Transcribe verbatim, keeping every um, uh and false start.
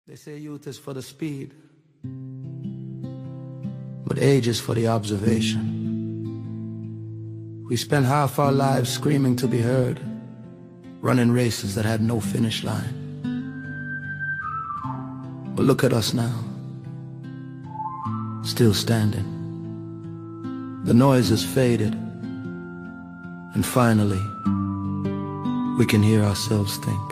They say youth is for the speed, but age is for the observation. We spent half our lives screaming to be heard, running races that had no finish line. But look at us now, still standing. The noise has faded, and finally, we can hear ourselves think.